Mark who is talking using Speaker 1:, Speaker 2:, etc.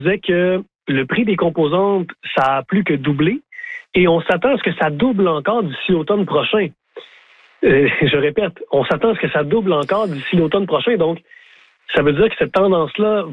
Speaker 1: disait que le prix des composantes, ça a plus que doublé et on s'attend à ce que ça double encore d'ici l'automne prochain. Je répète, on s'attend à ce que ça double encore d'ici l'automne prochain. Donc, ça veut dire que cette tendance-là